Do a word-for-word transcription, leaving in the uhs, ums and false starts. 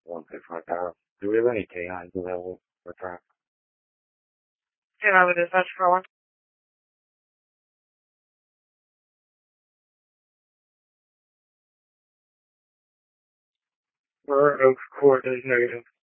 one sixty-five power. Do we have any canines available for track? Do you have a dispatch for one? For Oak Court is negative.